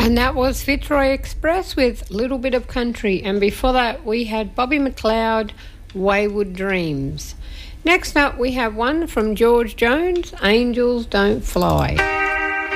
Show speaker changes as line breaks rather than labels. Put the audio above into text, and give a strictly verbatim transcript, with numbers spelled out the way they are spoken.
And that was Fitzroy Express with Little Bit of Country. And before that, we had Bobby McLeod, Wayward Dreams. Next up, we have one from George Jones, Angels Don't Fly.